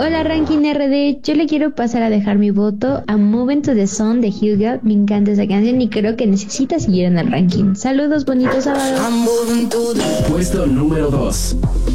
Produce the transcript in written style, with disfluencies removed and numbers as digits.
Hola Ranking RD, yo le quiero pasar a dejar mi voto a Moving to the Sun de Hugo. Me encanta esa canción y creo que necesita seguir en el ranking. Saludos, bonito sábado. Puesto número 2.